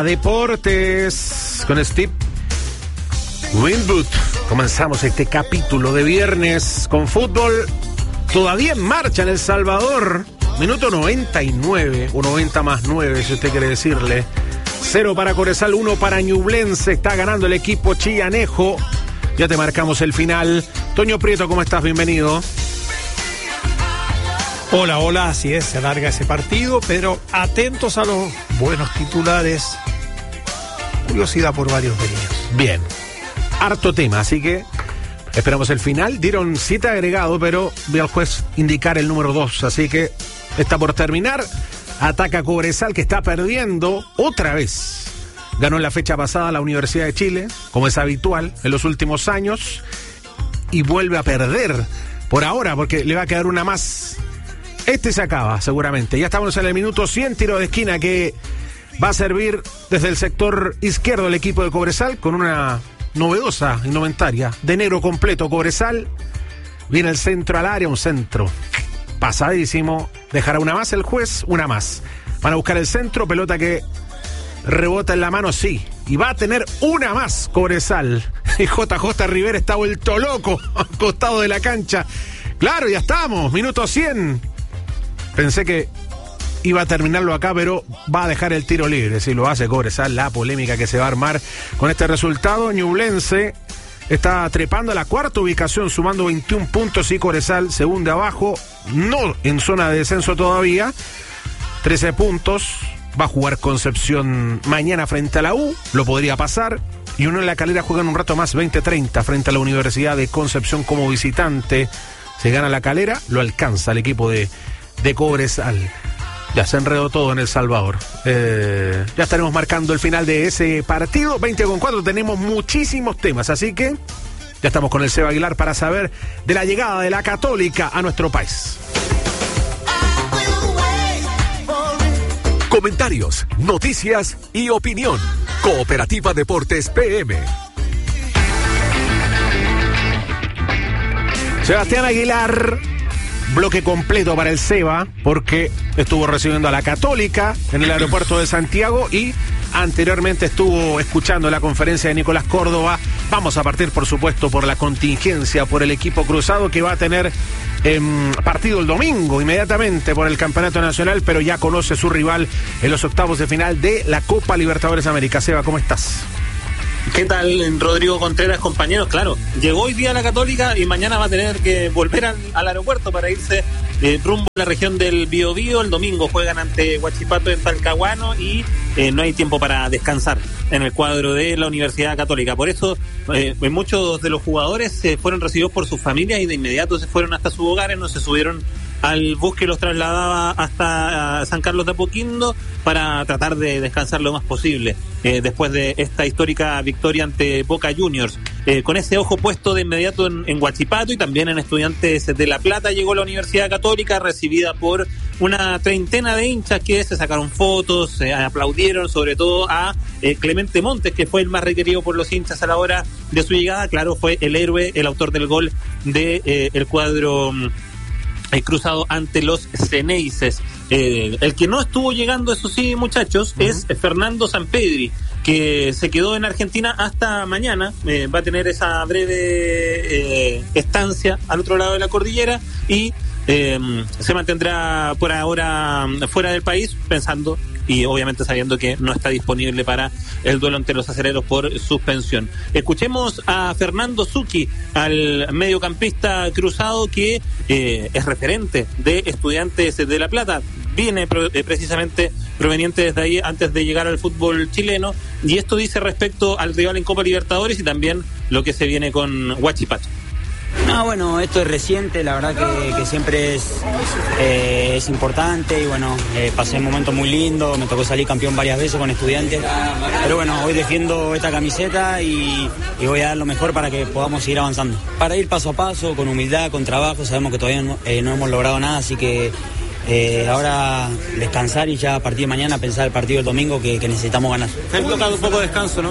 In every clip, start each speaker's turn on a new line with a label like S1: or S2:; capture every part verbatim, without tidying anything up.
S1: Deportes con Steve Winwood. Comenzamos este capítulo de viernes con fútbol todavía en marcha en El Salvador. Minuto noventa y nueve, o noventa más nueve, si usted quiere decirle. Cero para Cobresal, uno para Ñublense. Está ganando el equipo chillanejo. Ya te marcamos el final. Toño Prieto, ¿cómo estás? Bienvenido.
S2: Hola, hola, así es, se alarga ese partido, pero atentos a los buenos titulares. Curiosidad por varios de ellos.
S1: Bien, harto tema, así que esperamos el final. Dieron siete agregados, pero vi al juez indicar el número dos, así que está por terminar. Ataca Cobresal, que está perdiendo otra vez. Ganó en la fecha pasada la Universidad de Chile, como es habitual en los últimos años, y vuelve a perder por ahora, porque le va a quedar una más. Este se acaba, seguramente. Ya estamos en el minuto cien, tiro de esquina que va a servir desde el sector izquierdo el equipo de Cobresal con una novedosa indumentaria de negro completo. Cobresal viene el centro al área, un centro pasadísimo. Dejará una más el juez, una más. Van a buscar el centro, pelota que rebota en la mano, sí. Y va a tener una más Cobresal. Y J J Rivera está vuelto loco al costado de la cancha. Claro, ya estamos, minuto cien. Pensé que iba a terminarlo acá, pero va a dejar el tiro libre. Si lo hace Cobresal, la polémica que se va a armar con este resultado. Ñublense está trepando a la cuarta ubicación, sumando veintiún puntos, y Cobresal segundo abajo, no en zona de descenso todavía, trece puntos. Va a jugar Concepción mañana frente a la U, lo podría pasar. Y Unión La Calera juega en un rato más, veinte treinta, frente a la Universidad de Concepción como visitante. Se gana La Calera, lo alcanza el equipo de de Cobresal. Ya se enredó todo en El Salvador. Eh, ya estaremos marcando el final de ese partido. veinte con cuatro, tenemos muchísimos temas, así que ya estamos con el Seba Aguilar para saber de la llegada de la Católica a nuestro país.
S3: Comentarios, noticias y opinión. Cooperativa Deportes P M.
S1: Sebastián Aguilar. Bloque completo para el Seba, porque estuvo recibiendo a la Católica en el aeropuerto de Santiago y anteriormente estuvo escuchando la conferencia de Nicolás Córdoba. Vamos a partir, por supuesto, por la contingencia, por el equipo cruzado que va a tener eh, partido el domingo inmediatamente por el Campeonato Nacional, pero ya conoce su rival en los octavos de final de la Copa Libertadores América. Seba, ¿cómo estás?
S4: ¿Qué tal, Rodrigo Contreras, compañeros? Claro, llegó hoy día la Católica y mañana va a tener que volver al, al aeropuerto para irse eh, rumbo a la región del Biobío. El domingo juegan ante Huachipato en Talcahuano y eh, no hay tiempo para descansar en el cuadro de la Universidad Católica. Por eso eh, muchos de los jugadores se fueron recibidos por sus familias y de inmediato se fueron hasta sus hogares, no se subieron al bus que los trasladaba hasta San Carlos de Apoquindo para tratar de descansar lo más posible eh, después de esta histórica victoria ante Boca Juniors. Eh, con ese ojo puesto de inmediato en, en Huachipato y también en Estudiantes de La Plata llegó la Universidad Católica, recibida por una treintena de hinchas que se sacaron fotos, eh, aplaudieron sobre todo a eh, Clemente Montes, que fue el más requerido por los hinchas a la hora de su llegada. Claro, fue el héroe, el autor del gol de eh, el cuadro eh, cruzado ante los Ceneices. Eh, el que no estuvo llegando, eso sí, muchachos, uh-huh. es Fernando Sampedri, que se quedó en Argentina hasta mañana. Eh, va a tener esa breve eh, estancia al otro lado de la cordillera y eh, se mantendrá por ahora fuera del país, pensando y obviamente sabiendo que no está disponible para el duelo ante los acereros por suspensión. Escuchemos a Fernando Zucchi, al mediocampista cruzado que eh, es referente de Estudiantes de La Plata. Viene pro, eh, precisamente proveniente desde ahí antes de llegar al fútbol chileno, y esto dice respecto al rival en Copa Libertadores y también lo que se viene con Huachipato.
S5: No, bueno, esto es reciente, la verdad que, que siempre es, eh, es importante y bueno, eh, pasé un momento muy lindo, me tocó salir campeón varias veces con Estudiantes, pero bueno, hoy defiendo esta camiseta y, y voy a dar lo mejor para que podamos seguir avanzando. Para ir paso a paso, con humildad, con trabajo, sabemos que todavía no, eh, no hemos logrado nada, así que Eh, ahora descansar y ya a partir de mañana pensar el partido del domingo que, que necesitamos ganar.
S4: Se ha tocado un poco de descanso, ¿no?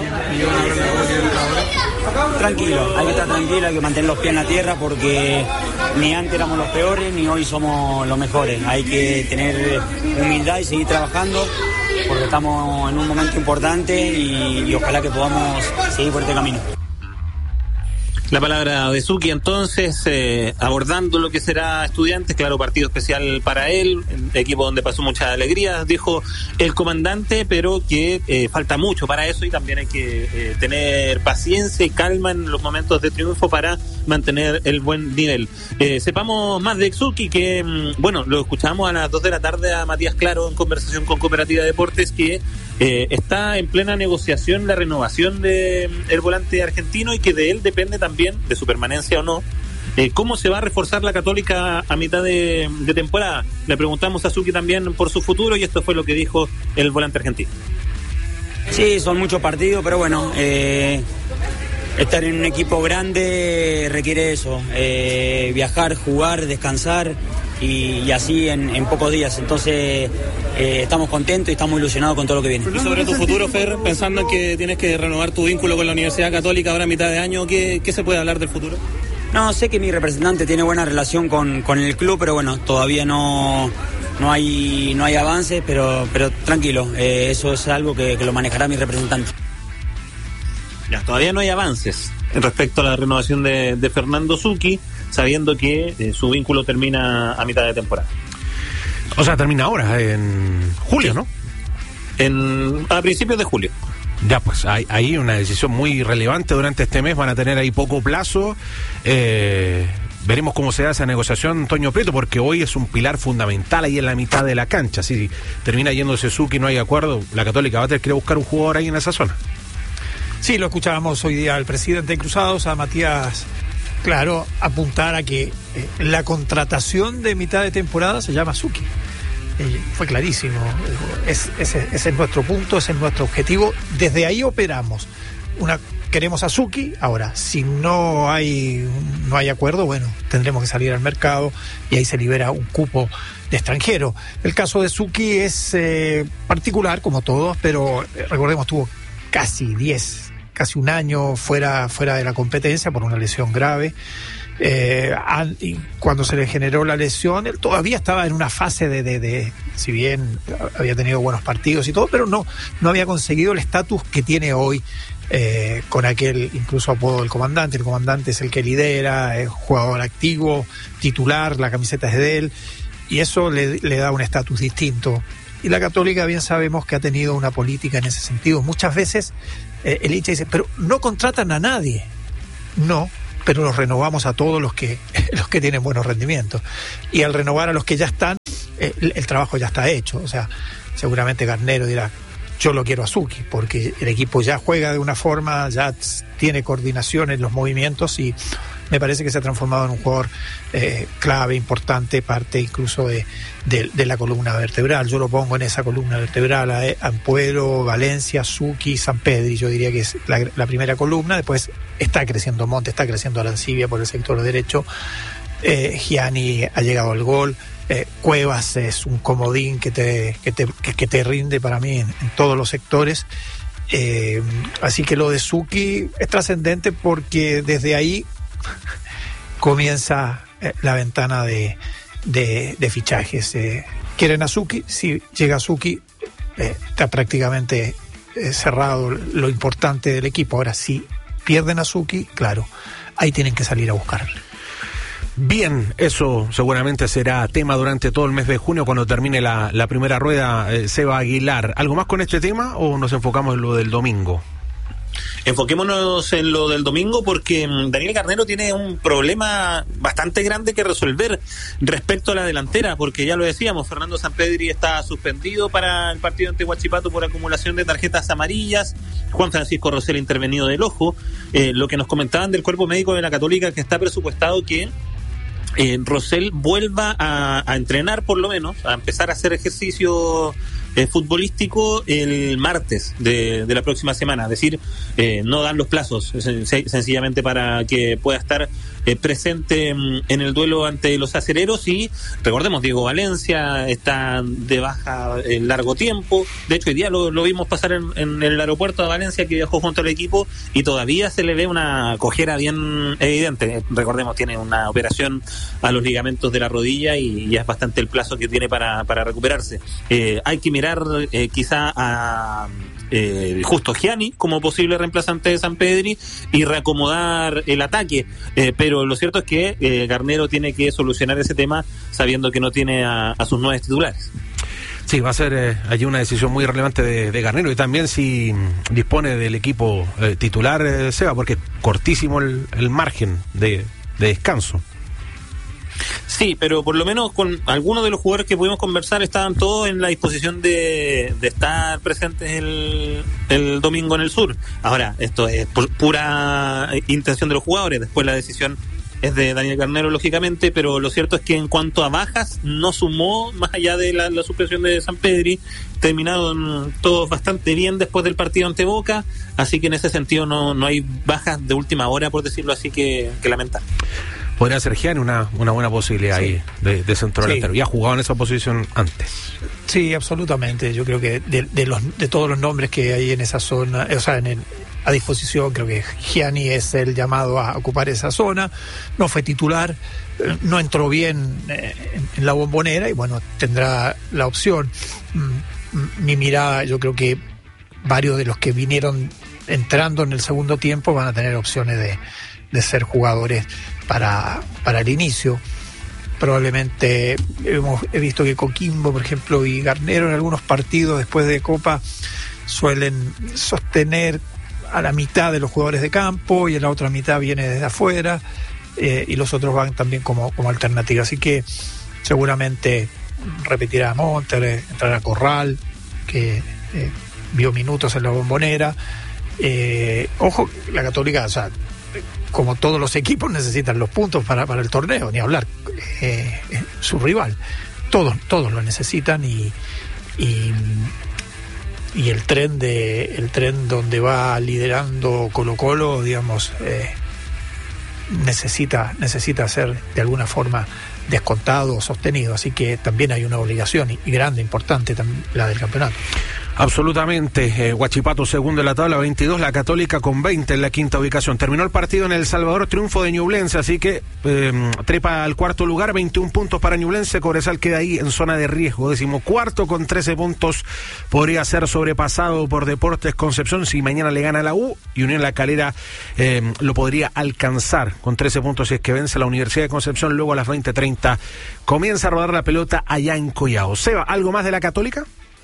S5: Tranquilo, hay que estar tranquilo, hay que mantener los pies en la tierra porque ni antes éramos los peores ni hoy somos los mejores. Hay que tener humildad y seguir trabajando porque pero estamos en un momento importante y, y ojalá que podamos seguir por este camino.
S4: La palabra de Suki entonces, eh, abordando lo que será Estudiantes, claro, partido especial para él, el equipo donde pasó mucha alegría, dijo el comandante, pero que eh, falta mucho para eso y también hay que eh, tener paciencia y calma en los momentos de triunfo para mantener el buen nivel. Eh, sepamos más de Suki, que bueno, lo escuchamos a las dos de la tarde a Matías Claro en conversación con Cooperativa Deportes, que Eh, está en plena negociación la renovación de el volante argentino y que de él depende también, de su permanencia o no, eh, cómo se va a reforzar la Católica a mitad de, de temporada. Le preguntamos a Suki también por su futuro y esto fue lo que dijo el volante argentino.
S5: Sí, son muchos partidos, pero bueno, eh, estar en un equipo grande requiere eso, eh, viajar, jugar, descansar y, y así en, en pocos días. Entonces eh, estamos contentos y estamos ilusionados con todo lo que viene.
S4: Y sobre tu futuro, Fer, pensando en que tienes que renovar tu vínculo con la Universidad Católica ahora a mitad de año, ¿qué, qué se puede hablar del futuro?
S5: No, sé que mi representante tiene buena relación con, con el club, pero bueno, todavía no, no hay no hay avances, pero, pero tranquilo, eh, eso es algo que, que lo manejará mi representante.
S4: Ya, todavía no hay avances respecto a la renovación de, de Fernando Suki, sabiendo que eh, su vínculo termina a mitad de temporada.
S1: O sea, termina ahora, en julio, ¿no?
S4: En, a principios de julio.
S1: Ya, pues hay, hay una decisión muy relevante durante este mes, van a tener ahí poco plazo. Eh, veremos cómo se da esa negociación, Toño Prieto, porque hoy es un pilar fundamental ahí en la mitad de la cancha. Si termina yéndose Suki y no hay acuerdo, la Católica va a tener que buscar un jugador ahí en esa zona.
S2: Sí, lo escuchábamos hoy día al presidente de Cruzados, a Matías Claro, apuntar a que eh, la contratación de mitad de temporada se llama Suki. Eh, fue clarísimo. Es, ese, ese es nuestro punto, ese es nuestro objetivo. Desde ahí operamos. Una, queremos a Suki. Ahora, si no hay, no hay acuerdo, bueno, tendremos que salir al mercado y ahí se libera un cupo de extranjero. El caso de Suki es eh, particular, como todos, pero eh, recordemos, tuvo casi diez casi un año fuera, fuera de la competencia por una lesión grave. Eh, y cuando se le generó la lesión, él todavía estaba en una fase de, de, de, si bien había tenido buenos partidos y todo, pero no, no había conseguido el estatus que tiene hoy, eh, con aquel incluso apodo del comandante. El comandante es el que lidera, es jugador activo, titular, la camiseta es de él, y eso le, le da un estatus distinto. Y la Católica bien sabemos que ha tenido una política en ese sentido. Muchas veces eh, el hincha dice, pero no contratan a nadie. No, pero los renovamos a todos los que los que tienen buenos rendimientos. Y al renovar a los que ya están, eh, el, el trabajo ya está hecho. O sea, seguramente Garnero dirá, yo lo quiero a Suki, porque el equipo ya juega de una forma, ya tiene coordinación en los movimientos y me parece que se ha transformado en un jugador eh, clave, importante, parte incluso de, de, de la columna vertebral. Yo lo pongo en esa columna vertebral a, a Ampuero, Valencia, Suki, Sampedri. Yo diría que es la, la primera columna. Después está creciendo Monte, está creciendo Arancibia por el sector derecho. Eh, Gianni ha llegado al gol. Eh, Cuevas es un comodín que te, que te, que, que te rinde para mí en, en todos los sectores. Eh, así que lo de Suki es trascendente porque desde ahí comienza eh, la ventana de, de, de fichajes. Eh, ¿Quieren a Suki? Si llega Suki, eh, está prácticamente eh, cerrado lo importante del equipo. Ahora, si pierden a Suki, claro, ahí tienen que salir a buscar.
S1: Bien, eso seguramente será tema durante todo el mes de junio cuando termine la, la primera rueda. eh, Seba Aguilar, ¿algo más con este tema o nos enfocamos en lo del domingo?
S4: Enfoquémonos en lo del domingo porque Daniel Garnero tiene un problema bastante grande que resolver respecto a la delantera, porque ya lo decíamos, Fernando Sampedri está suspendido para el partido ante Huachipato por acumulación de tarjetas amarillas. Juan Francisco Rosell intervenido del ojo. Eh, lo que nos comentaban del cuerpo médico de la Católica, que está presupuestado que eh, Rosell vuelva a, a entrenar, por lo menos, a empezar a hacer ejercicio Eh, futbolístico el martes de, de la próxima semana, es decir, eh, no dan los plazos sen- sencillamente para que pueda estar eh, presente en, en el duelo ante los acereros. Y recordemos, Diego Valencia está de baja en largo tiempo. De hecho, hoy día lo, lo vimos pasar en, en el aeropuerto de Valencia, que viajó junto al equipo, y todavía se le ve una cojera bien evidente. Recordemos, tiene una operación a los ligamentos de la rodilla y ya es bastante el plazo que tiene para, para recuperarse. Eh, hay que mirar eh, quizá a eh, Justo Gianni como posible reemplazante de Sampedri y reacomodar el ataque, eh, pero lo cierto es que eh, Garnero tiene que solucionar ese tema sabiendo que no tiene a, a sus nueve titulares.
S1: Sí, va a ser eh, allí una decisión muy relevante de, de Garnero, y también si dispone del equipo eh, titular, eh, Seba, porque es cortísimo el, el margen de, de descanso.
S4: Sí, pero por lo menos con algunos de los jugadores que pudimos conversar estaban todos en la disposición de, de estar presentes el, el domingo en el sur. Ahora, esto es pu- pura intención de los jugadores, después la decisión es de Daniel Garnero, lógicamente, pero lo cierto es que en cuanto a bajas, no sumó, más allá de la, la suspensión de Sampedri. Terminaron todos bastante bien después del partido ante Boca, así que en ese sentido no, no hay bajas de última hora, por decirlo así, que, que lamentar.
S1: Podría ser Gianni una, una buena posibilidad sí. ahí de, de centro delantero. Sí. Ya ha jugado en esa posición antes.
S2: Sí, absolutamente. Yo creo que de, de, los, de todos los nombres que hay en esa zona, o sea, en el, a disposición, creo que Gianni es el llamado a ocupar esa zona. No fue titular, no entró bien eh, en, en la Bombonera y bueno, tendrá la opción. Mm, mi mirada, yo creo que varios de los que vinieron entrando en el segundo tiempo van a tener opciones de, de ser jugadores para, para el inicio. Probablemente hemos he visto que Coquimbo, por ejemplo, y Garnero en algunos partidos después de Copa suelen sostener a la mitad de los jugadores de campo y en la otra mitad viene desde afuera, eh, y los otros van también como, como alternativa. Así que seguramente repetirá a Monter, entrará Corral, que eh, vio minutos en la Bombonera. Eh, ojo, la Católica, o sea, como todos los equipos, necesitan los puntos para, para el torneo, ni hablar. Eh, su rival, todos, todos lo necesitan y, y y el tren de el tren donde va liderando Colo-Colo, digamos, eh, necesita necesita ser de alguna forma descontado o sostenido, así que también hay una obligación y, y grande, importante también la del campeonato.
S1: Absolutamente. eh, Huachipato segundo en la tabla, veintidós, la Católica con veinte en la quinta ubicación. Terminó el partido en El Salvador, triunfo de Ñublense, así que eh, trepa al cuarto lugar, veintiún puntos para Ñublense. Cobresal queda ahí en zona de riesgo, decimocuarto con trece puntos, podría ser sobrepasado por Deportes Concepción si mañana le gana la U, y Unión La Calera eh, lo podría alcanzar con trece puntos si es que vence la Universidad de Concepción. Luego a las veinte treinta comienza a rodar la pelota allá en Collao. Seba, ¿algo más de la Católica?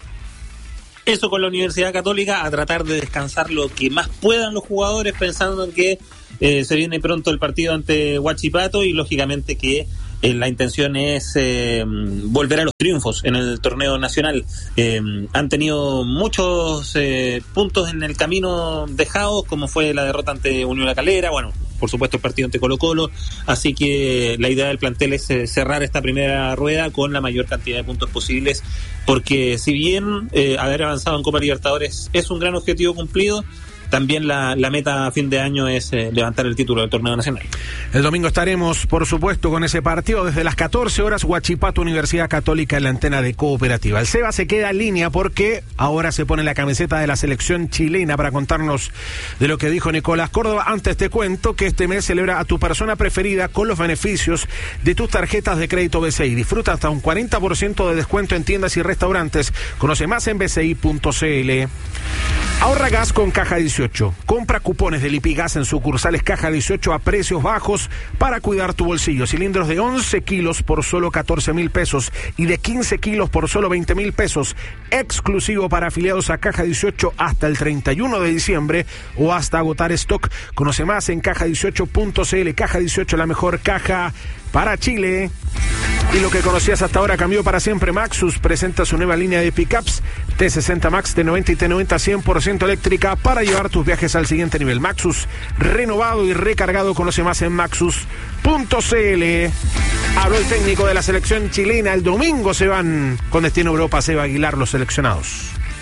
S4: Eso con la Universidad Católica, a tratar de descansar lo que más puedan los jugadores, pensando en que eh, se viene pronto el partido ante Huachipato y lógicamente que eh, la intención es eh, volver a los triunfos en el torneo nacional. Eh, han tenido muchos eh, puntos en el camino dejados, como fue la derrota ante Unión La Calera, bueno, por supuesto el partido ante Colo-Colo, así que la idea del plantel es eh, cerrar esta primera rueda con la mayor cantidad de puntos posibles, porque si bien eh, haber avanzado en Copa Libertadores es un gran objetivo cumplido, también la, la meta a fin de año es eh, levantar el título del torneo nacional.
S1: El domingo estaremos, por supuesto, con ese partido desde las catorce horas, Huachipato Universidad Católica en la antena de Cooperativa. El Seba se queda en línea porque ahora se pone la camiseta de la selección chilena para contarnos de lo que dijo Nicolás Córdoba. Antes te cuento que este mes celebra a tu persona preferida con los beneficios de tus tarjetas de crédito B C I. Disfruta hasta un cuarenta por ciento de descuento en tiendas y restaurantes. Conoce más en b c i punto c l. Ahorra gas con Caja dieciocho. Compra cupones de Lipigas en sucursales Caja dieciocho a precios bajos para cuidar tu bolsillo. Cilindros de once kilos por solo catorce mil pesos y de quince kilos por solo veinte mil pesos. Exclusivo para afiliados a Caja dieciocho hasta el treinta y uno de diciembre o hasta agotar stock. Conoce más en caja dieciocho punto c l. Caja dieciocho, la mejor caja para Chile. Y lo que conocías hasta ahora cambió para siempre. Maxus presenta su nueva línea de pickups T sesenta Max, T noventa y T noventa cien por ciento eléctrica para llevar tus viajes al siguiente nivel. Maxus renovado y recargado. Conoce más en maxus punto c l. Habló el técnico de la selección chilena. El domingo se van con destino a Europa, Seba Aguilar, los seleccionados.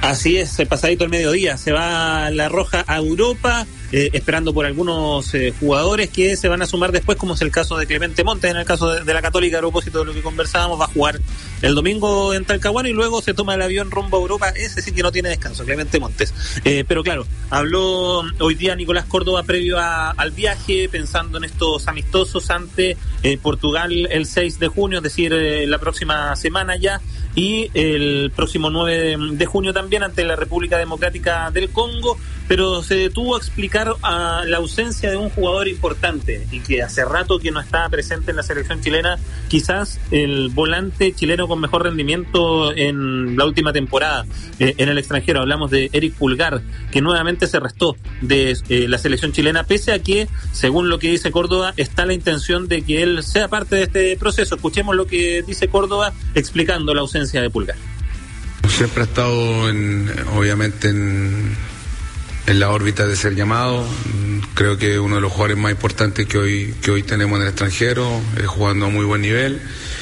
S4: Así es, pasadito el mediodía, se va la Roja a Europa, eh, esperando por algunos eh, jugadores que se van a sumar después, como es el caso de Clemente Montes, en el caso de, de la Católica, a propósito de lo que conversábamos, va a jugar el domingo en Talcahuano y luego se toma el avión rumbo a Europa. Ese sí que no tiene descanso, Clemente Montes. Eh, pero claro, habló hoy día Nicolás Córdoba previo a, al viaje, pensando en estos amistosos ante eh, Portugal el seis de junio, es decir, eh, la próxima semana ya, y el próximo nueve de junio también ante la República Democrática del Congo, pero se detuvo a explicar uh, la ausencia de un jugador importante y que hace rato que no estaba presente en la selección chilena, quizás el volante chileno con mejor rendimiento en la última temporada eh, en el extranjero. Hablamos de Eric Pulgar, que nuevamente se restó de eh, la selección chilena, pese a que, según lo que dice Córdoba, está la intención de que él sea parte de este proceso. Escuchemos lo que dice Córdoba explicando la ausencia de Pulgar.
S6: Siempre ha estado en, obviamente en, en la órbita de ser llamado. Creo que uno de los jugadores más importantes que hoy que hoy tenemos en el extranjero, eh, jugando a muy buen nivel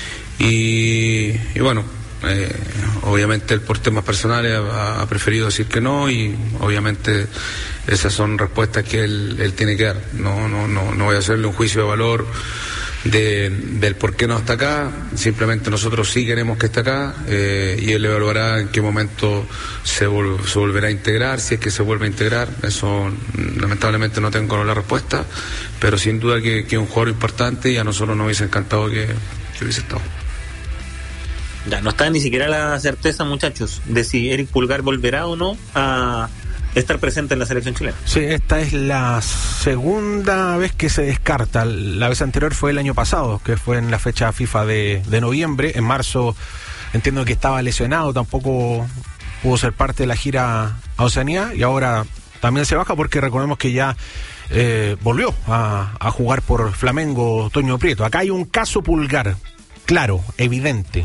S6: y, y bueno, eh, obviamente él por temas personales ha, ha preferido decir que no, y obviamente esas son respuestas que él, él tiene que dar. No, no, no, no voy a hacerle un juicio de valor De, del por qué no está acá. Simplemente nosotros sí queremos que esté acá, eh, y él evaluará en qué momento se, vol- se volverá a integrar, si es que se vuelve a integrar. Eso lamentablemente no tengo la respuesta, pero sin duda que, que es un jugador importante y a nosotros nos hubiese encantado que, que hubiese estado.
S4: Ya no está ni siquiera la certeza, muchachos, de si Eric Pulgar volverá o no a estar presente en la selección chilena.
S1: Sí, esta es la segunda vez que se descarta. La vez anterior fue el año pasado, que fue en la fecha FIFA de, de noviembre. En marzo entiendo que estaba lesionado, tampoco pudo ser parte de la gira a Oceanía, y ahora también se baja porque recordemos que ya eh, volvió a, a jugar por Flamengo Toño Prieto. Acá hay un caso Pulgar, claro, evidente.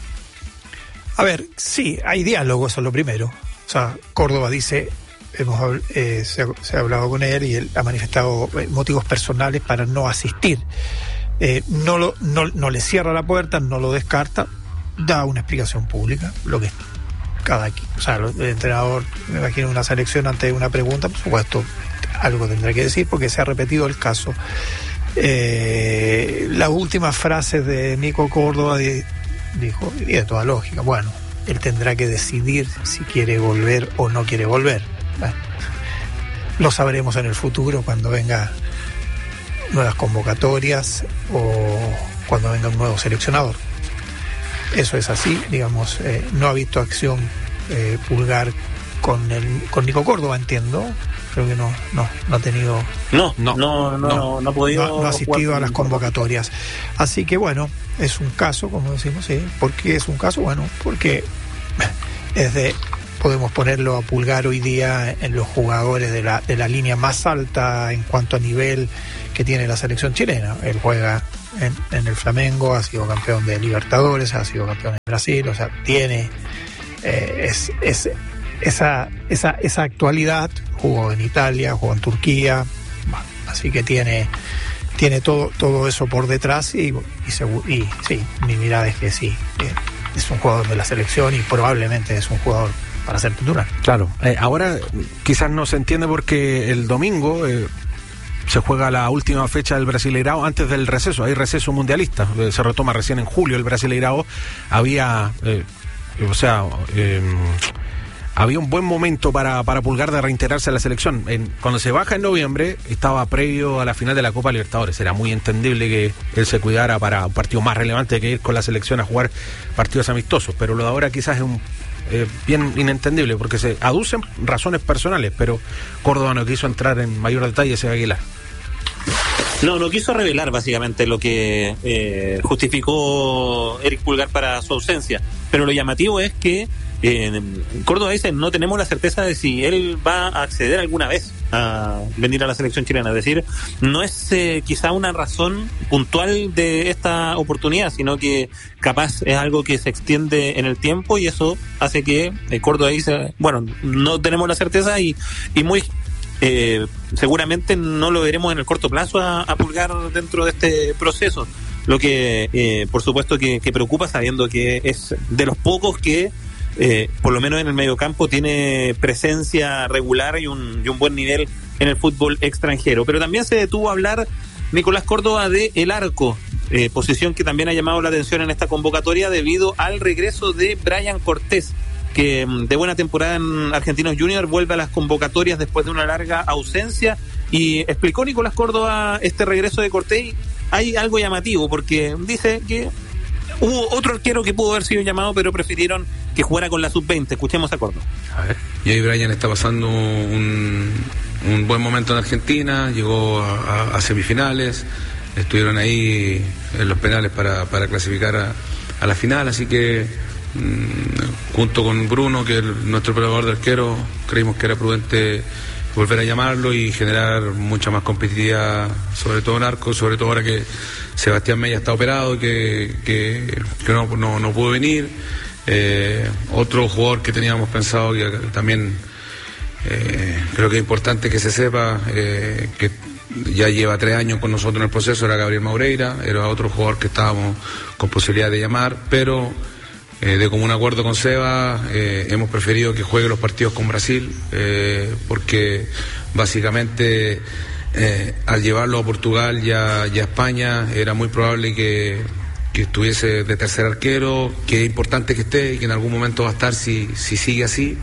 S2: A ver, sí, hay diálogo, eso es lo primero. O sea, Córdoba dice, hemos eh, se, ha, se ha hablado con él y él ha manifestado motivos personales para no asistir. Eh, no, lo, no, no le cierra la puerta, no lo descarta, da una explicación pública, lo que cada o sea, el entrenador, me imagino, una selección ante una pregunta, por supuesto, algo tendrá que decir porque se ha repetido el caso. Eh, las últimas frases de Nico Córdoba de, dijo, y de toda lógica, bueno, él tendrá que decidir si quiere volver o no quiere volver. Bueno, lo sabremos en el futuro cuando venga nuevas convocatorias o cuando venga un nuevo seleccionador. Eso es así, digamos, eh, no ha visto acción eh, Pulgar con el con Nico Córdoba, entiendo. Creo que no, no, no ha tenido.
S4: No, no, no, no, no, no ha podido.
S2: No, no ha asistido a las convocatorias. Así que bueno, es un caso, como decimos, sí. ¿Por qué es un caso? Bueno, porque es de, podemos ponerlo a Pulgar hoy día en los jugadores de la, de la línea más alta en cuanto a nivel que tiene la selección chilena. Él juega en, en el Flamengo, ha sido campeón de Libertadores, ha sido campeón en Brasil, o sea, tiene eh, es, es, esa, esa, esa actualidad. Jugó en Italia, jugó en Turquía, bueno, así que tiene tiene todo todo eso por detrás y, y, segu- y sí, mi mirada es que sí, que es un jugador de la selección y probablemente es un jugador para ser titular.
S1: Claro, eh, ahora quizás no se entiende porque el domingo eh, se juega la última fecha del Brasileirao antes del receso, hay receso mundialista, eh, se retoma recién en julio el Brasileirao, había, eh, o sea... Eh, había un buen momento para, para Pulgar de reintegrarse a la selección. En, cuando se baja en noviembre, estaba previo a la final de la Copa Libertadores. Era muy entendible que él se cuidara para un partido más relevante que ir con la selección a jugar partidos amistosos. Pero lo de ahora quizás es un eh, bien inentendible, porque se aducen razones personales, pero Córdoba no quiso entrar en mayor detalle, ese Aguilar.
S4: No, no quiso revelar básicamente lo que eh, justificó Eric Pulgar para su ausencia. Pero lo llamativo es que Eh, Córdoba dice, no tenemos la certeza de si él va a acceder alguna vez a venir a la selección chilena. Es decir, no es eh, quizá una razón puntual de esta oportunidad, sino que capaz es algo que se extiende en el tiempo y eso hace que eh, Córdoba dice, bueno, no tenemos la certeza y, y muy eh, seguramente no lo veremos en el corto plazo a, a Pulgar dentro de este proceso. Lo que eh, por supuesto que, que preocupa, sabiendo que es de los pocos que eh, por lo menos en el mediocampo, tiene presencia regular y un, y un buen nivel en el fútbol extranjero. Pero también se detuvo a hablar Nicolás Córdoba de el arco, eh, posición que también ha llamado la atención en esta convocatoria debido al regreso de Brian Cortés, que de buena temporada en Argentinos Juniors vuelve a las convocatorias después de una larga ausencia. Y explicó Nicolás Córdoba este regreso de Cortés. Hay algo llamativo porque dice que hubo otro arquero que pudo haber sido llamado, pero prefirieron que jugara con la sub veinte. Escuchemos a Córdoba.
S6: A ver. Y ahí Brian está pasando un, un buen momento en Argentina, llegó a, a, a semifinales, estuvieron ahí en los penales para, para clasificar a, a la final, así que mmm, junto con Bruno, que es nuestro preparador de arquero, creímos que era prudente volver a llamarlo y generar mucha más competitividad, sobre todo en arco, sobre todo ahora que Sebastián Mella está operado y que, que, que no, no, no pudo venir. Eh, otro jugador que teníamos pensado que también eh, creo que es importante que se sepa eh, que ya lleva tres años con nosotros en el proceso, era Gabriel Maureira, era otro jugador que estábamos con posibilidad de llamar, pero eh, de común acuerdo con Seba eh, hemos preferido que juegue los partidos con Brasil eh, porque básicamente eh, al llevarlo a Portugal y a, y a España era muy probable que que estuviese de tercer arquero, que es importante que esté y que en algún momento va a estar si, si sigue así.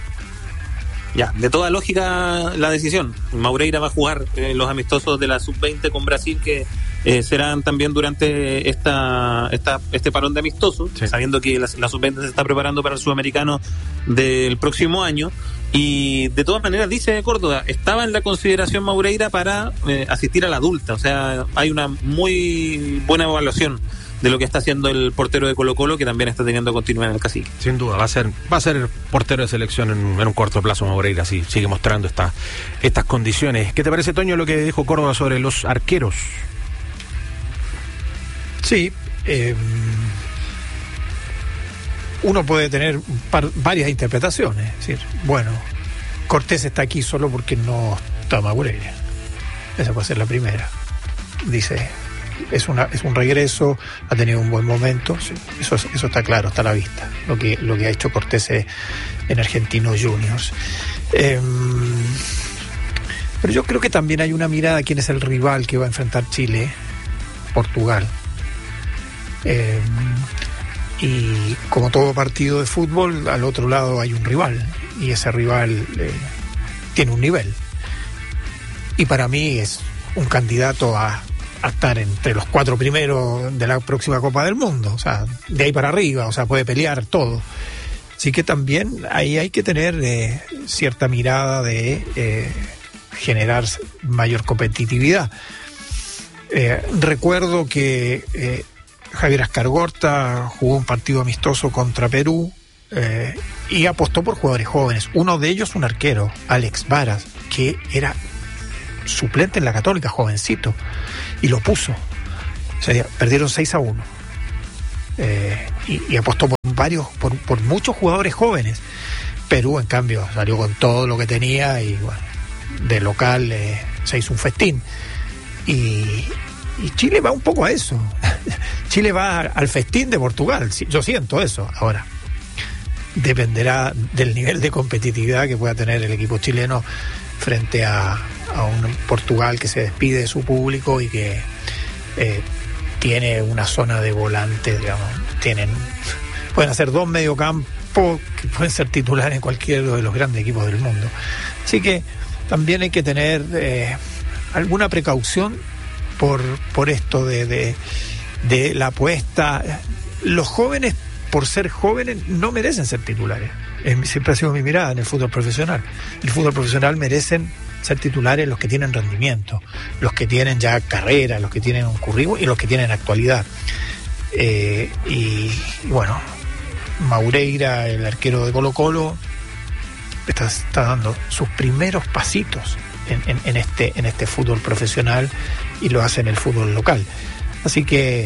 S4: Ya, de toda lógica la decisión. Maureira va a jugar eh, los amistosos de la sub veinte con Brasil, que eh, serán también durante esta, esta este parón de amistosos, sí, sabiendo que la, la sub veinte se está preparando para el sudamericano del próximo año. Y de todas maneras, dice Córdoba, estaba en la consideración Maureira para eh, asistir a la adulta. O sea, hay una muy buena evaluación de lo que está haciendo el portero de Colo-Colo, que también está teniendo continuidad en el Cacique.
S1: Sin duda, va a ser va a ser el portero de selección en, en un corto plazo, Maureira, sí, sigue mostrando esta, estas condiciones. ¿Qué te parece, Toño, lo que dijo Córdoba sobre los arqueros?
S2: Sí, eh, uno puede tener par, varias interpretaciones. Es decir, bueno, Cortés está aquí solo porque no está Maureira. Esa puede ser la primera. Dice... Es, una, es un regreso, ha tenido un buen momento, sí, eso, eso está claro, está a la vista, lo que, lo que ha hecho Cortés en Argentinos Juniors. Eh, pero yo creo que también hay una mirada a quién es el rival que va a enfrentar Chile, Portugal. Eh, y como todo partido de fútbol, al otro lado hay un rival, y ese rival eh, tiene un nivel. Y para mí es un candidato a a estar entre los cuatro primeros de la próxima Copa del Mundo, o sea, de ahí para arriba, o sea, puede pelear todo. Así que también ahí hay que tener eh, cierta mirada de eh, generar mayor competitividad. Eh, recuerdo que eh, Javier Ascargorta jugó un partido amistoso contra Perú eh, y apostó por jugadores jóvenes. Uno de ellos un arquero, Alex Varas, que era suplente en la Católica, jovencito, y lo puso. O sea, perdieron seis a uno. Eh, y, y apostó por varios, por, por muchos jugadores jóvenes. Perú, en cambio, salió con todo lo que tenía y bueno, de local eh, se hizo un festín. Y, y Chile va un poco a eso. Chile va al festín de Portugal. Yo siento eso. Ahora, dependerá del nivel de competitividad que pueda tener el equipo chileno frente a, a un Portugal que se despide de su público y que eh, tiene una zona de volantes, digamos, tienen, pueden hacer dos mediocampos que pueden ser titulares en cualquiera de los grandes equipos del mundo. Así que también hay que tener eh, alguna precaución por, por esto de, de, de la apuesta. Los jóvenes, por ser jóvenes, no merecen ser titulares. Siempre ha sido mi mirada en el fútbol profesional. El fútbol profesional merecen ser titulares los que tienen rendimiento, los que tienen ya carrera, los que tienen un currículum y los que tienen actualidad. Eh, y, y bueno, Maureira, el arquero de Colo-Colo, está, está dando sus primeros pasitos en, en, en, este, en este fútbol profesional y lo hace en el fútbol local. Así que,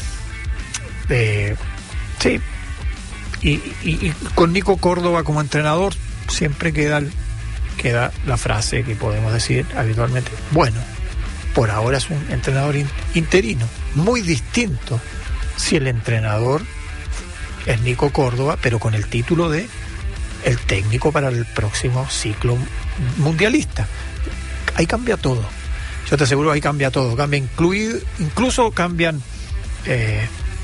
S2: eh, sí. Y, y, y con Nico Córdoba como entrenador siempre queda, queda la frase que podemos decir habitualmente, bueno, por ahora es un entrenador in, interino, muy distinto si el entrenador es Nico Córdoba, pero con el título de el técnico para el próximo ciclo mundialista. Ahí cambia todo. Yo te aseguro, ahí cambia todo. Cambia incluido, incluso cambian eh,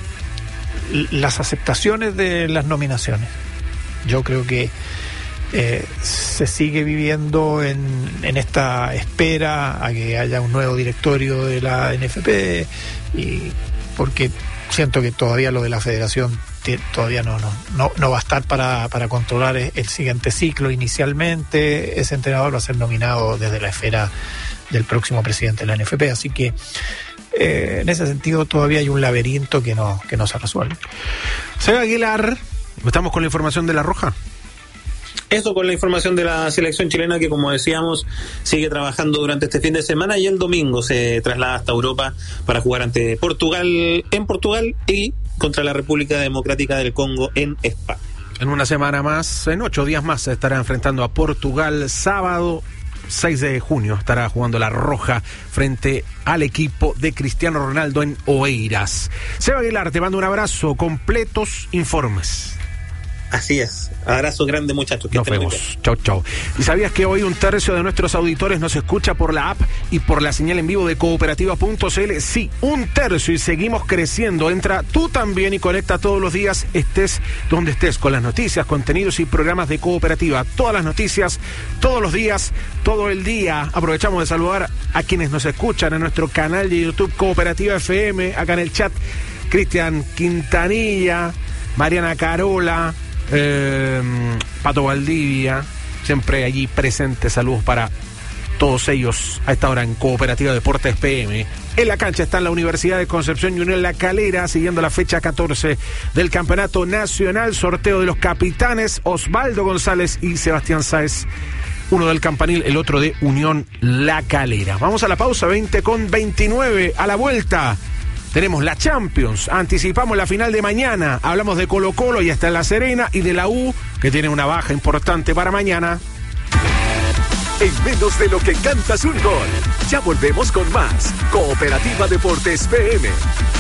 S2: las aceptaciones de las nominaciones. Yo creo que eh, se sigue viviendo en, en esta espera a que haya un nuevo directorio de la N F P, y porque siento que todavía lo de la federación t- todavía no, no, no, no va a estar para, para controlar el siguiente ciclo. Inicialmente ese entrenador va a ser nominado desde la esfera del próximo presidente de la N F P, así que eh, en ese sentido todavía hay un laberinto que no, que no se resuelve.
S1: Seba Aguilar, estamos con la información de La Roja.
S4: Eso con la información de la selección chilena que, como decíamos, sigue trabajando durante este fin de semana y el domingo se traslada hasta Europa para jugar ante Portugal en Portugal y contra la República Democrática del Congo en España.
S1: En una semana más, en ocho días más, se estará enfrentando a Portugal. Sábado seis de junio estará jugando La Roja frente al equipo de Cristiano Ronaldo en Oeiras. Seba Aguilar, te mando un abrazo, completos informes.
S4: Así es. Abrazo grande, muchachos.
S1: Nos vemos. Chau, chau. ¿Y sabías que hoy un tercio de nuestros auditores nos escucha por la app y por la señal en vivo de cooperativa punto c l? Sí, un tercio, y seguimos creciendo. Entra tú también y conecta todos los días, estés donde estés, con las noticias, contenidos y programas de Cooperativa. Todas las noticias, todos los días, todo el día. Aprovechamos de saludar a quienes nos escuchan en nuestro canal de YouTube Cooperativa F M, acá en el chat, Cristian Quintanilla, Mariana Carola, Eh, Pato Valdivia, siempre allí presente. Saludos para todos ellos a esta hora en Cooperativa Deportes P M. En la cancha están la Universidad de Concepción y Unión La Calera, siguiendo la fecha catorce del Campeonato Nacional. Sorteo de los capitanes, Osvaldo González y Sebastián Sáez, uno del Campanil, el otro de Unión La Calera. Vamos a la pausa, veinte con veintinueve. A la vuelta tenemos la Champions, anticipamos la final de mañana, hablamos de Colo Colo y hasta en La Serena, y de la U, que tiene una baja importante para mañana.
S3: En menos de lo que cantas un gol. Ya volvemos con más Cooperativa Deportes P M.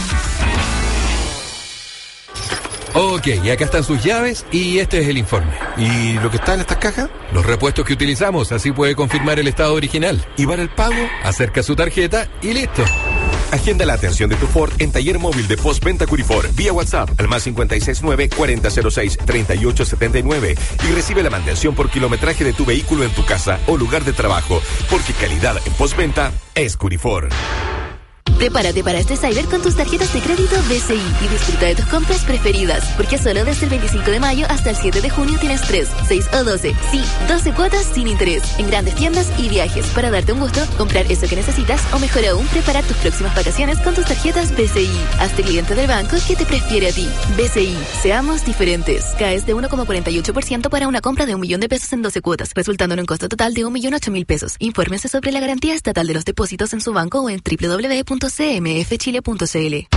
S7: Ok, acá están sus llaves y este es el informe.
S8: ¿Y lo que está en estas cajas?
S7: Los repuestos que utilizamos, así puede confirmar el estado original.
S8: ¿Y para el pago?
S7: Acerca su tarjeta y listo.
S8: Agenda la atención de tu Ford en taller móvil de postventa Curifor vía WhatsApp al más cinco seis nueve, cuarenta cero seis, treinta y ocho setenta y nueve y recibe la mantención por kilometraje de tu vehículo en tu casa o lugar de trabajo, porque calidad en postventa es Curifor.
S9: Prepárate para este Cyber con tus tarjetas de crédito B C I y disfruta de tus compras preferidas, porque solo desde el veinticinco de mayo hasta el siete de junio tienes tres, seis o doce, sí, doce cuotas sin interés en grandes tiendas y viajes para darte un gusto, comprar eso que necesitas o mejor aún, preparar tus próximas vacaciones con tus tarjetas B C I. Hazte cliente del banco que te prefiere a ti. B C I, seamos diferentes. Caes de uno coma cuarenta y ocho por ciento para una compra de un millón de pesos en doce cuotas, resultando en un costo total de un millón ocho mil pesos. Infórmese sobre la garantía estatal de los depósitos en su banco o en doble u doble u doble u punto c m f chile punto c l.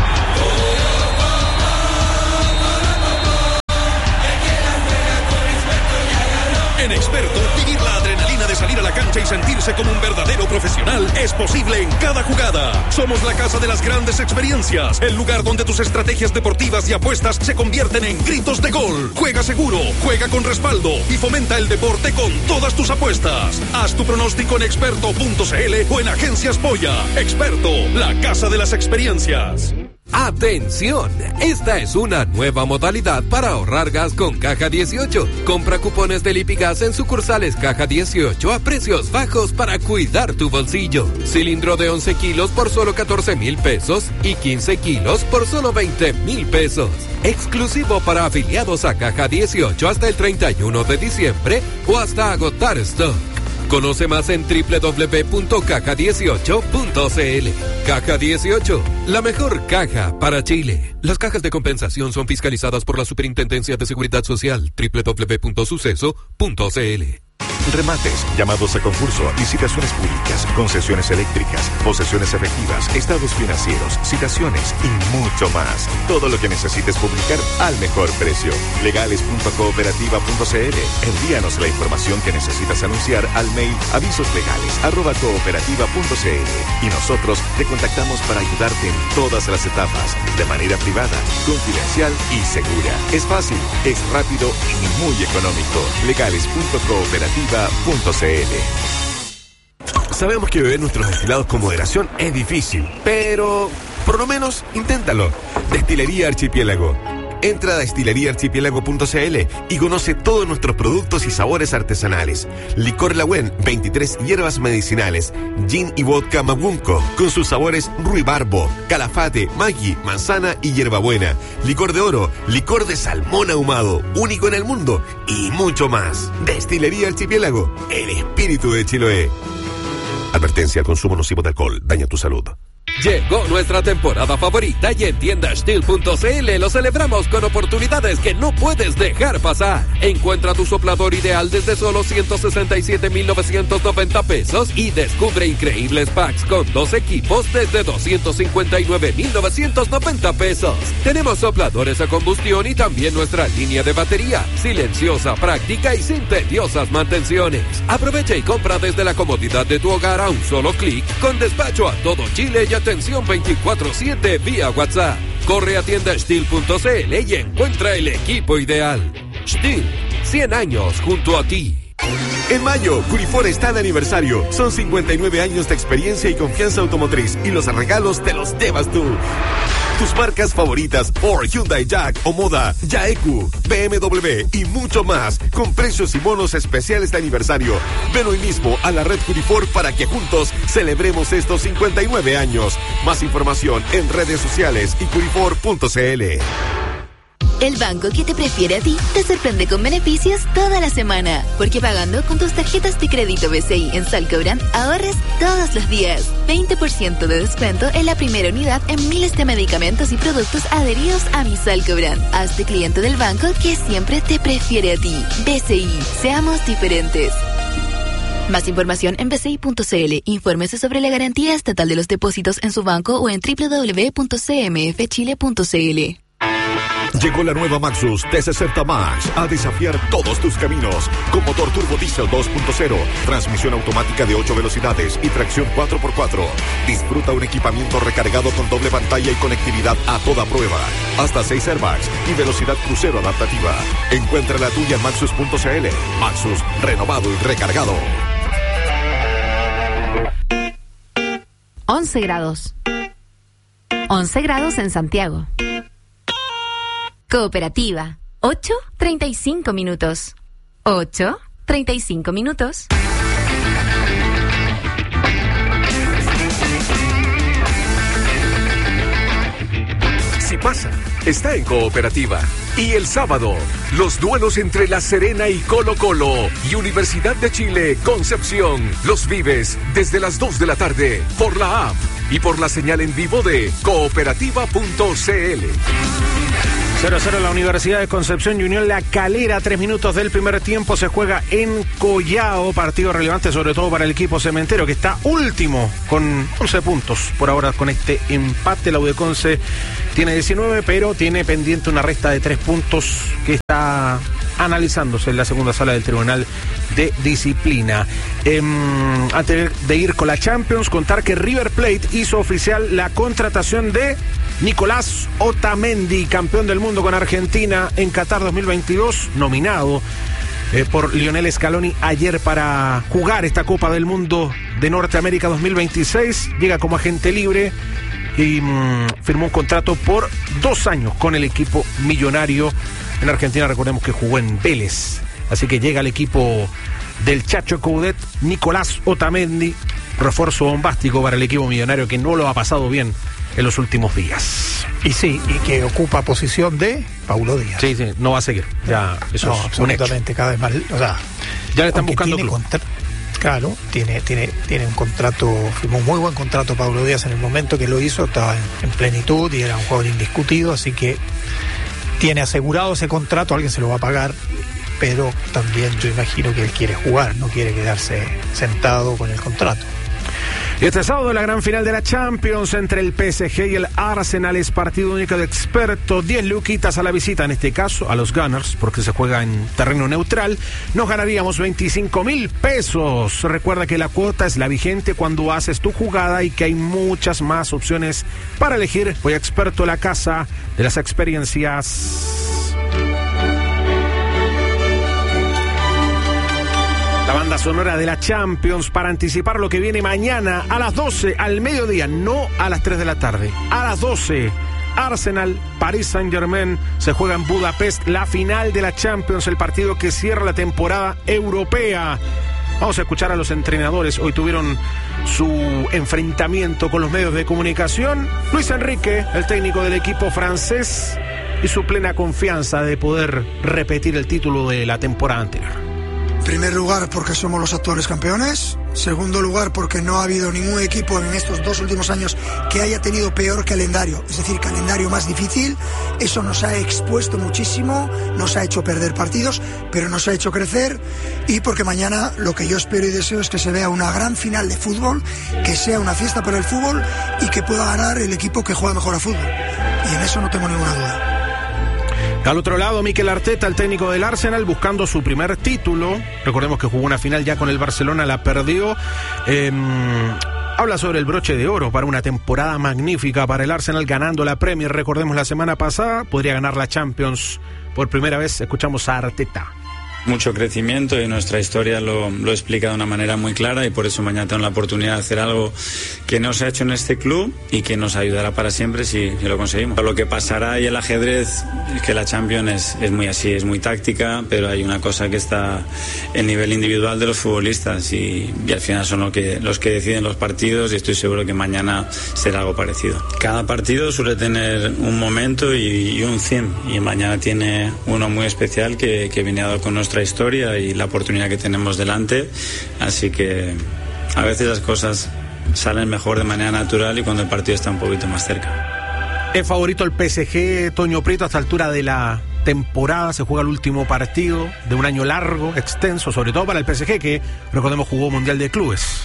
S10: En Experto, vivir la adrenalina de salir a la cancha y sentirse como un verdadero profesional es posible en cada jugada. Somos la casa de las grandes experiencias, el lugar donde tus estrategias deportivas y apuestas se convierten en gritos de gol. Juega seguro, juega con respaldo y fomenta el deporte con todas tus apuestas. Haz tu pronóstico en experto punto c l o en Agencias Polla. Experto, la casa de las experiencias.
S7: ¡Atención! Esta es una nueva modalidad para ahorrar gas con Caja dieciocho. Compra cupones del Lipigas en sucursales Caja dieciocho a precios bajos para cuidar tu bolsillo. Cilindro de once kilos por solo catorce mil pesos y quince kilos por solo veinte mil pesos. Exclusivo para afiliados a Caja dieciocho hasta el treinta y uno de diciembre o hasta agotar stock. Conoce más en doble u doble u doble u punto caja dieciocho punto c l. Caja dieciocho, la mejor caja para Chile. Las cajas de compensación son fiscalizadas por la Superintendencia de Seguridad Social. doble u doble u doble u punto suceso punto c l.
S8: remates, llamados a concurso, licitaciones públicas, concesiones eléctricas, posesiones efectivas, estados financieros, citaciones y mucho más. Todo lo que necesites publicar al mejor precio. legales punto cooperativa punto c l. Envíanos la información que necesitas anunciar al mail avisoslegales arroba cooperativa punto c l y nosotros te contactamos para ayudarte en todas las etapas, de manera privada, confidencial y segura. Es fácil, es rápido y muy económico. legales punto cooperativa punto c l.
S11: Sabemos que beber nuestros destilados con moderación es difícil, pero por lo menos inténtalo. Destilería Archipiélago. Entra a destilería archipiélago punto c l y conoce todos nuestros productos y sabores artesanales. Licor Lagüen, veintitrés hierbas medicinales. Gin y vodka Mabunco, con sus sabores ruibarbo, calafate, maggi, manzana y hierbabuena. Licor de oro, licor de salmón ahumado, único en el mundo, y mucho más. Destilería Archipiélago, el espíritu de Chiloé. Advertencia: el consumo nocivo de alcohol daña tu salud.
S7: Llegó nuestra temporada favorita y en tienda steel punto c l lo celebramos con oportunidades que no puedes dejar pasar. Encuentra tu soplador ideal desde solo ciento sesenta y siete mil novecientos noventa pesos y descubre increíbles packs con dos equipos desde doscientos cincuenta y nueve mil novecientos noventa pesos. Tenemos sopladores a combustión y también nuestra línea de batería, silenciosa, práctica y sin tediosas mantenciones. Aprovecha y compra desde la comodidad de tu hogar a un solo clic, con despacho a todo Chile y atención veinticuatro siete vía WhatsApp. Corre a tienda steel punto c l y encuentra el equipo ideal. Steel, cien años junto a ti.
S8: En mayo, Curifor está de aniversario. Son cincuenta y nueve años de experiencia y confianza automotriz y los regalos te los llevas tú. Tus marcas favoritas, Ford, Hyundai, Jack o Moda, Yaeku, B M W y mucho más, con precios y bonos especiales de aniversario. Ven hoy mismo a la red Curifor para que juntos celebremos estos cincuenta y nueve años. Más información en redes sociales y curifor punto c l.
S9: El banco que te prefiere a ti te sorprende con beneficios toda la semana. Porque pagando con tus tarjetas de crédito B C I en Salcobran, ahorres todos los días. veinte por ciento de descuento en la primera unidad en miles de medicamentos y productos adheridos a mi Salcobran. Hazte cliente del banco que siempre te prefiere a ti. B C I, seamos diferentes. Más información en b c i punto c l. Infórmese sobre la garantía estatal de los depósitos en su banco o en doble u doble u doble u punto c m f chile punto c l.
S8: Llegó la nueva Maxus T sesenta Max a desafiar todos tus caminos. Con motor turbo diésel dos punto cero, transmisión automática de ocho velocidades y tracción cuatro por cuatro. Disfruta un equipamiento recargado con doble pantalla y conectividad a toda prueba. Hasta seis airbags y velocidad crucero adaptativa. Encuentra la tuya en maxus punto c l. Maxus, renovado y recargado.
S12: once grados. once grados en Santiago. Cooperativa, ocho treinta y cinco minutos. ocho treinta y cinco minutos.
S3: Si pasa, está en Cooperativa. Y el sábado, los duelos entre La Serena y Colo Colo y Universidad de Chile, Concepción. Los vives desde las dos de la tarde por la app y por la señal en vivo de cooperativa punto c l.
S1: cero a cero la Universidad de Concepción y Unión La Calera. Tres minutos del primer tiempo se juega en Collao. Partido relevante sobre todo para el equipo cementero, que está último con once puntos. Por ahora con este empate la U de Conce tiene diecinueve, pero tiene pendiente una resta de tres puntos que está analizándose en la segunda sala del Tribunal de Disciplina. Eh, antes de ir con la Champions, contar que River Plate hizo oficial la contratación de Nicolás Otamendi, campeón del mundo con Argentina en Qatar dos mil veintidós, nominado eh, por Lionel Scaloni ayer para jugar esta Copa del Mundo de Norteamérica dos mil veintiséis. Llega como agente libre y mmm, firmó un contrato por dos años con el equipo millonario. En Argentina recordemos que jugó en Vélez, así que llega al equipo del Chacho Coudet Nicolás Otamendi, refuerzo bombástico para el equipo millonario que no lo ha pasado bien en los últimos días.
S2: Y sí, y que ocupa posición de Paulo Díaz.
S1: Sí, sí, no va a seguir. Ya, eso
S2: no,
S1: es
S2: absolutamente, cada vez más. O sea,
S1: ya le están buscando
S2: tiene contra- Claro, tiene, tiene, tiene un contrato, firmó un muy buen contrato Paulo Díaz en el momento que lo hizo, estaba en, en plenitud y era un jugador indiscutido, así que tiene asegurado ese contrato, alguien se lo va a pagar. pero también yo imagino que él quiere jugar, no quiere quedarse sentado con el contrato.
S1: Y este sábado la gran final de la Champions entre el P S G y el Arsenal es partido único de expertos. diez luquitas a la visita, en este caso a los Gunners, porque se juega en terreno neutral. Nos ganaríamos veinticinco mil pesos. Recuerda que la cuota es la vigente cuando haces tu jugada y que hay muchas más opciones para elegir. Voy a Experto, la casa de las experiencias. La banda sonora de la Champions para anticipar lo que viene mañana a las doce al mediodía, no a las tres de la tarde. A las doce, Arsenal, Paris Saint-Germain, se juega en Budapest la final de la Champions, el partido que cierra la temporada europea. Vamos a escuchar a los entrenadores. Hoy tuvieron su enfrentamiento con los medios de comunicación. Luis Enrique, el técnico del equipo francés, y su plena confianza de poder repetir el título de la temporada anterior.
S13: En primer lugar, porque somos los actuales campeones. Segundo lugar, porque no ha habido ningún equipo en estos dos últimos años que haya tenido peor calendario, es decir, calendario más difícil. Eso nos ha expuesto muchísimo, nos ha hecho perder partidos, pero nos ha hecho crecer. Y porque mañana lo que yo espero y deseo es que se vea una gran final de fútbol, que sea una fiesta para el fútbol y que pueda ganar el equipo que juega mejor a fútbol. Y en eso no tengo ninguna duda.
S1: Al otro lado, Mikel Arteta, el técnico del Arsenal, buscando su primer título. Recordemos que jugó una final ya con el Barcelona, la perdió. Eh, habla sobre el broche de oro para una temporada magnífica para el Arsenal, ganando la Premier. Recordemos la semana pasada, podría ganar la Champions por primera vez. Escuchamos a Arteta.
S14: Mucho crecimiento y nuestra historia lo, lo explica de una manera muy clara, y por eso mañana tengo la oportunidad de hacer algo que no se ha hecho en este club y que nos ayudará para siempre si, si lo conseguimos. Lo que pasará y el ajedrez es que la Champions es, es muy así, es muy táctica, pero hay una cosa que está el nivel individual de los futbolistas y, y al final son lo que, los que deciden los partidos, y estoy seguro que mañana será algo parecido. Cada partido suele tener un momento y, y un cien, y mañana tiene uno muy especial que, que viene dado con nuestra historia y la oportunidad que tenemos delante, así que a veces las cosas salen mejor de manera natural y cuando el partido está un poquito más cerca.
S1: ¿Es favorito el P S G, Toño Prieto, a esta altura de la temporada? Se juega el último partido de un año largo, extenso, sobre todo para el P S G, que recordemos jugó Mundial de Clubes.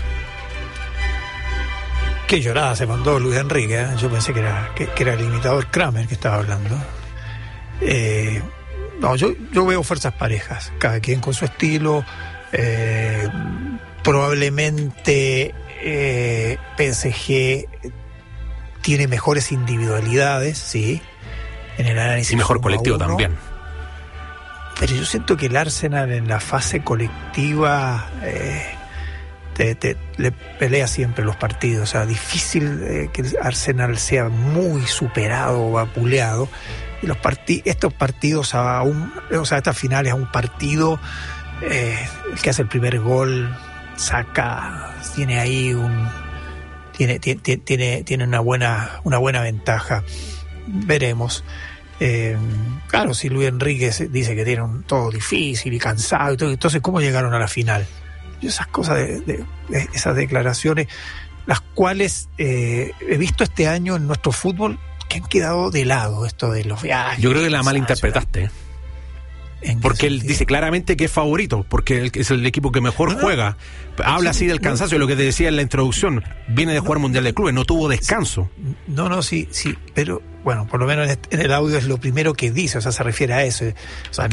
S2: Qué llorada se mandó Luis Enrique, ¿eh? Yo pensé que era, que, que era el imitador Kramer que estaba hablando. Eh... No, yo, yo veo fuerzas parejas, cada quien con su estilo. Eh, probablemente eh, P S G tiene mejores individualidades, sí, en el análisis.
S1: Y mejor colectivo uno, también.
S2: Pero yo siento que el Arsenal en la fase colectiva eh, te, te, le pelea siempre los partidos. O sea, difícil eh, que el Arsenal sea muy superado o vapuleado. Y los partid- estos partidos a un, o sea, estas finales a un partido, eh, el que hace el primer gol saca, tiene ahí un, tiene, tiene, tiene, tiene una buena, una buena ventaja. Veremos. Eh, claro, si Luis Enrique dice que tiene un, todo difícil y cansado y todo, entonces ¿cómo llegaron a la final? Y esas cosas de, de, de esas declaraciones, las cuales eh, he visto este año en nuestro fútbol, que han quedado de lado, esto de los viajes.
S1: Yo creo que la malinterpretaste, ¿eh? Porque él dice claramente que es favorito, porque es el equipo que mejor no, juega. Habla sí, así del cansancio, no, lo que te decía en la introducción. Viene de no, jugar Mundial de Clubes, no tuvo descanso.
S2: No, no, sí, sí, pero bueno, por lo menos en el audio es lo primero que dice, o sea, se refiere a eso. O sea,